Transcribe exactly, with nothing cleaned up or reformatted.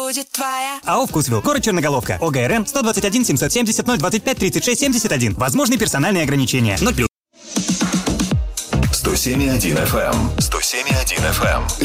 будет твоя. АО «Вкусвилл», город Черноголовка, ОГРН сто двадцать один семьсот семьдесят ноль двадцать пять тридцать шесть семьдесят один. Возможны персональные ограничения. ноль плюс. сто семь и один эф эм. сто семь и один эф эм.